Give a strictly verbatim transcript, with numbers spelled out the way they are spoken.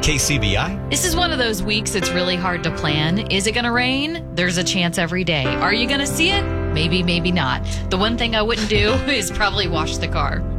K C B I. This is one of those weeks it's really hard to plan. Is it going to rain? There's a chance every day. Are you going to see it? Maybe, maybe not. The one thing I wouldn't do is probably wash the car.